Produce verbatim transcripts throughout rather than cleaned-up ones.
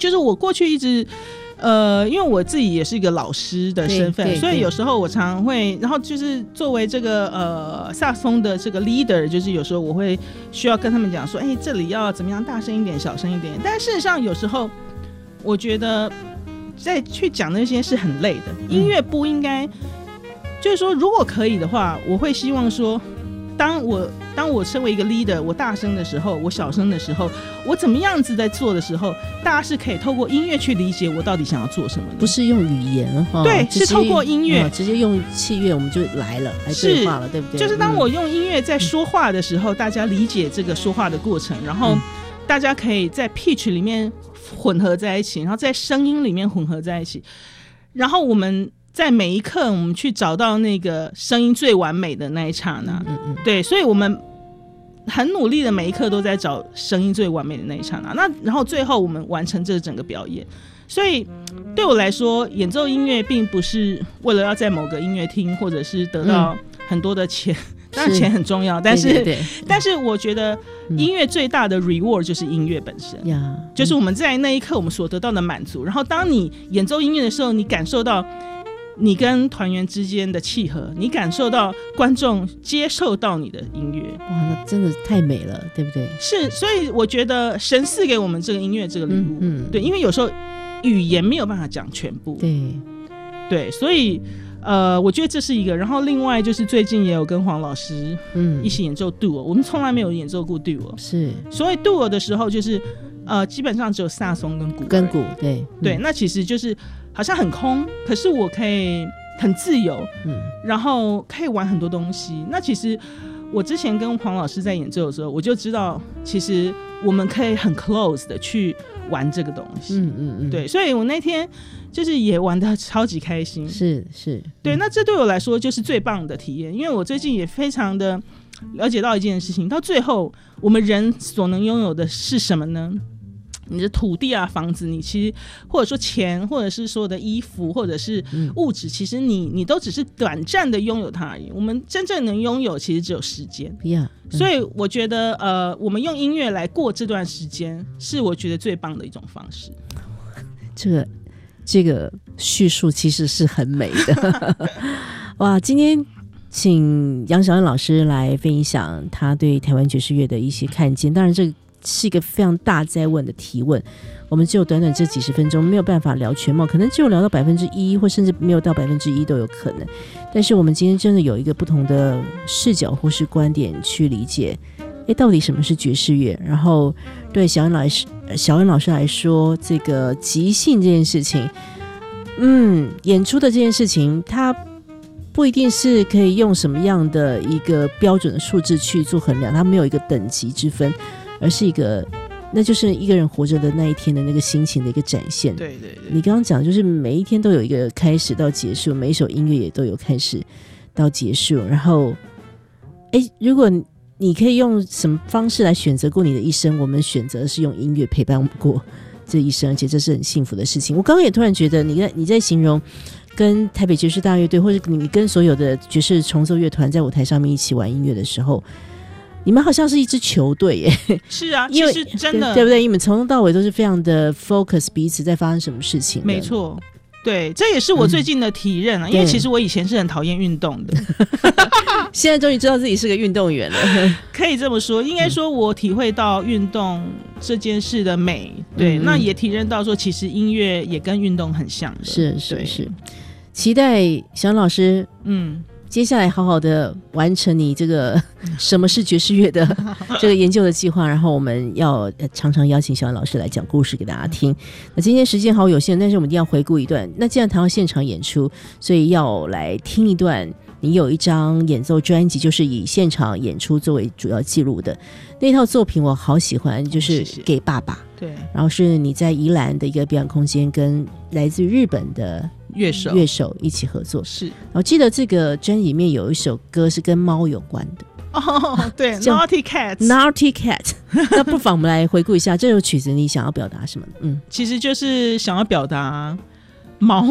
就是我过去一直呃，因为我自己也是一个老师的身份，所以有时候我常常会，然后就是作为这个呃萨克斯风的这个 leader， 就是有时候我会需要跟他们讲说，哎，这里要怎么样大声一点，小声一点。但事实上有时候我觉得在去讲那些是很累的，音乐不应该，就是说如果可以的话，我会希望说，当我当我身为一个 leader， 我大声的时候，我小声的时候，我怎么样子在做的时候，大家是可以透过音乐去理解我到底想要做什么的， 不是用语言、哦、 对，是透过音乐、 哦、直接用器乐我们就来了，来对话了，对不对？ 就是当我用音乐在说话的时候、嗯、大家理解这个说话的过程，然后大家可以在 pitch 里面混合在一起，然后在声音里面混合在一起，然后我们在每一刻我们去找到那个声音最完美的那一刹那、嗯嗯、对，所以我们很努力的每一刻都在找声音最完美的那一刹那，那然后最后我们完成这整个表演。所以对我来说，演奏音乐并不是为了要在某个音乐厅或者是得到很多的钱、嗯、当然钱很重要，但是对对对， 但是我觉得音乐最大的 reward 就是音乐本身、嗯、就是我们在那一刻我们所得到的满足，然后当你演奏音乐的时候，你感受到你跟团员之间的契合，你感受到观众接受到你的音乐， 哇，那真的太美了，对不对？ 是，所以我觉得神赐给我们这个音乐这个礼物、嗯嗯、对，因为有时候语言没有办法讲全部， 对对，所以呃，我觉得这是一个。然后另外就是最近也有跟黄老师一起演奏 duo、嗯、我们从来没有演奏过 duo， 是，所以 duo 的时候就是呃，基本上只有萨松跟鼓跟鼓，对对、嗯，那其实就是好像很空，可是我可以很自由，嗯，然后可以玩很多东西。那其实我之前跟黄老师在演奏的时候，我就知道，其实我们可以很 close 的去玩这个东西，嗯嗯嗯，对，所以我那天就是也玩得超级开心， 是是， 对，那这对我来说就是最棒的体验，因为我最近也非常的了解到一件事情，到最后我们人所能拥有的是什么呢？你的土地啊，房子，你其实或者说钱，或者是所有的衣服，或者是物质、嗯、其实你你都只是短暂的拥有它而已。我们真正能拥有其实只有时间、yeah, 嗯、所以我觉得呃，我们用音乐来过这段时间是我觉得最棒的一种方式。 这个这个叙述其实是很美的哇，今天请杨小恩老师来分享他对台湾爵士乐的一些看见，当然这个是一个非常大哉问的提问，我们只有短短这几十分钟没有办法聊全貌，可能只有聊到百分之一，或甚至没有到百分之一都有可能。但是我们今天真的有一个不同的视角或是观点去理解，诶，到底什么是爵士乐？然后对小恩老师小恩老师来说，这个即兴这件事情，嗯，演出的这件事情，它不一定是可以用什么样的一个标准的数字去做衡量，它没有一个等级之分，而是一个，那就是一个人活着的那一天的那个心情的一个展现。 对对对， 你刚刚讲就是每一天都有一个开始到结束，每一首音乐也都有开始到结束。然后，哎，如果你可以用什么方式来选择过你的一生，我们选择是用音乐陪伴过这一生，而且这是很幸福的事情。我刚刚也突然觉得你在你在形容跟台北爵士大乐队，或者你跟所有的爵士重奏乐团在舞台上面一起玩音乐的时候，你们好像是一支球队耶。 是啊，其实真的对, 对不对？你们从头到尾都是非常的 focus 彼此在发生什么事情。 没错，对，这也是我最近的体认啊、嗯、因为其实我以前是很讨厌运动的现在终于知道自己是个运动员了可以这么说，应该说我体会到运动这件事的美，对、嗯、那也体认到说其实音乐也跟运动很像的。 是是是，期待小恩老师嗯接下来好好的完成你这个什么是爵士乐的这个研究的计划，然后我们要常常邀请小恩老师来讲故事给大家听。那今天时间好有限，但是我们一定要回顾一段，那既然谈到现场演出，所以要来听一段你有一张演奏专辑，就是以现场演出作为主要记录的那套作品，我好喜欢，就是给爸爸。 对， 然后是你在宜兰的一个表演空间跟来自日本的乐手乐手一起合作。 是， 我记得这个专辑里面有一首歌是跟猫有关的哦，对 Naughty Cat Naughty Cat 那不妨我们来回顾一下这首曲子你想要表达什么？嗯， 其实就是想要表达猫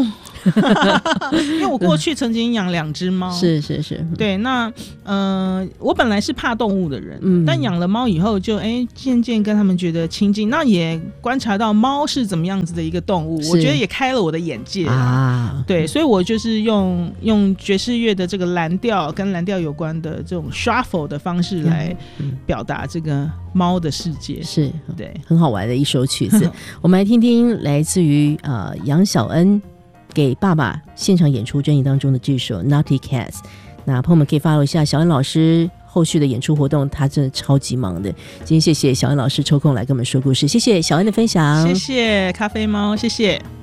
因为我过去曾经养两只猫， 是是是， 对，那呃，我本来是怕动物的人，嗯，但养了猫以后就哎渐渐跟他们觉得亲近，那也观察到猫是怎么样子的一个动物，我觉得也开了我的眼界啊。对，所以我就是用用爵士乐的这个蓝调跟蓝调有关的这种 shuffle 的方式来表达这个猫的世界， 是对， 很好玩的一首曲子。我们来听听来自于呃杨晓恩给爸爸现场演出专辑当中的这首 Naughty Cats。 那朋友们可以 follow 一下小恩老师后续的演出活动，他真的超级忙的。今天谢谢小恩老师抽空来跟我们说故事，谢谢小恩的分享， 谢谢咖啡猫，谢谢。